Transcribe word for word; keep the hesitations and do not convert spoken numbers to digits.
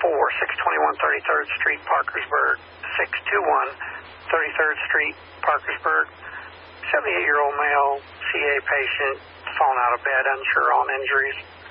four, six twenty-one thirty-third Street, Parkersburg. six two one thirty-third Street, Parkersburg. seventy-eight-year-old male, C A patient, fallen out of bed, unsure on injuries.